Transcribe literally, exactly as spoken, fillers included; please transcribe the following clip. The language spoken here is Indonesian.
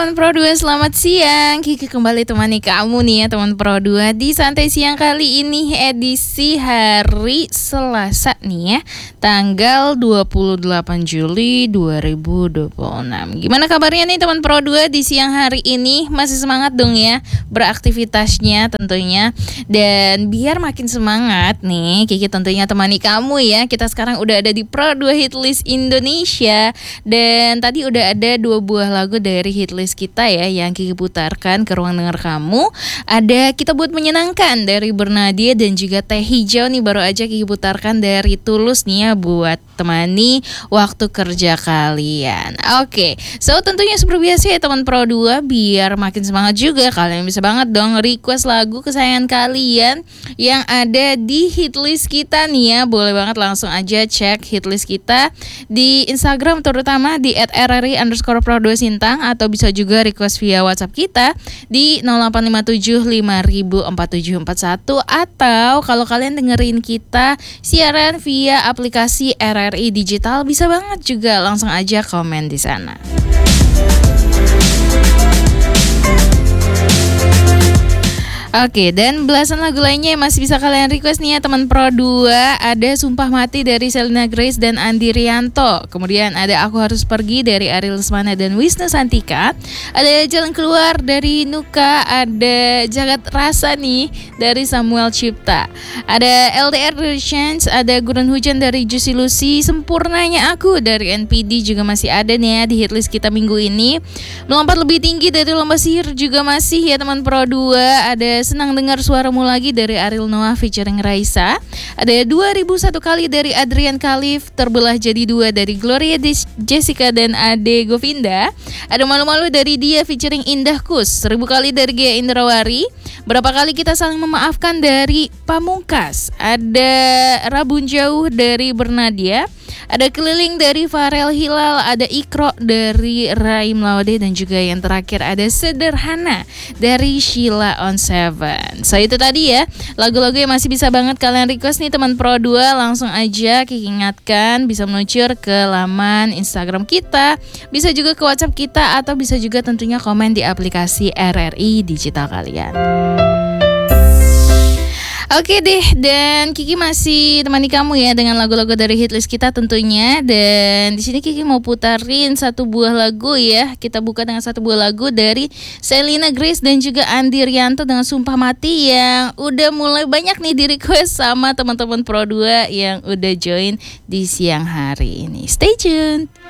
Teman Pro dua, selamat siang. Kiki kembali temani kamu nih ya teman Pro dua di Santai Siang kali ini edisi hari Selasa nih ya, tanggal dua puluh delapan Juli dua ribu dua puluh enam. Gimana kabarnya nih teman Pro dua di siang hari ini? Masih semangat dong ya beraktivitasnya tentunya. Dan biar makin semangat nih, Kiki tentunya temani kamu ya. Kita sekarang udah ada di Pro dua Hitlist Indonesia. Dan tadi udah ada dua buah lagu dari hitlist kita ya yang Kiki putarkan ke ruang dengar kamu. Ada Kita Buat Menyenangkan dari Bernadia dan juga Teh Hijau nih baru aja Kiki putarkan dari Tulus nih ya buat temani waktu kerja kalian. Oke, so tentunya seperti biasa ya teman Pro dua, biar makin semangat juga kalian bisa banget dong request lagu kesayangan kalian yang ada di hitlist kita nih ya. Boleh banget langsung aja cek hitlist kita di Instagram terutama di et rri underscore pro dua sintang, atau bisa juga request via WhatsApp kita di nol delapan lima tujuh lima nol nol empat tujuh empat satu, atau kalau kalian dengerin kita siaran via aplikasi R R I Digital bisa banget juga langsung aja komen di sana. Oke, dan belasan lagu lainnya yang masih bisa kalian request nih ya teman Pro dua. Ada Sumpah Mati dari Selena Grace dan Andi Rianto. Kemudian ada Aku Harus Pergi dari Ariel Lesmana dan Wisnu Santika. Ada Jalan Keluar dari Nuka. Ada Jagat Rasa nih dari Samuel Cipta. Ada L D R dari Chance. Ada Gurun Hujan dari Juicy Lucy. Sempurnanya Aku dari N P D juga masih ada nih ya di hitlist kita minggu ini. Melompat Lebih Tinggi dari Lomba Sihir juga masih ya teman Pro dua. Ada Senang Dengar Suaramu Lagi dari Ariel Noah featuring Raisa. Ada dua ribu satu Kali dari Adrian Khalif. Terbelah Jadi Dua dari Gloria Jessica dan Ade Govinda. Ada Malu-Malu dari Dia featuring Indah Kus. Seribu Kali dari Gia Indrawari. Berapa Kali Kita Saling Memaafkan dari Pamungkas. Ada Rabun Jauh dari Bernadia. Ada Keliling dari Farel Hilal. Ada Ikro dari Raim Laude. Dan juga yang terakhir ada Sederhana dari Sheila on Seven. So itu tadi ya lagu-lagu yang masih bisa banget kalian request nih teman Pro dua. Langsung aja Kiki ingatkan bisa meluncur ke laman Instagram kita, bisa juga ke WhatsApp kita, atau bisa juga tentunya komen di aplikasi R R I Digital kalian. Oke deh, dan Kiki masih temani kamu ya dengan lagu-lagu dari hitlist kita tentunya. Dan di sini Kiki mau putarin satu buah lagu ya. Kita buka dengan satu buah lagu dari Selena Grace dan juga Andi Rianto dengan Sumpah Mati yang udah mulai banyak nih di request sama teman-teman Pro dua yang udah join di siang hari ini. Stay tuned.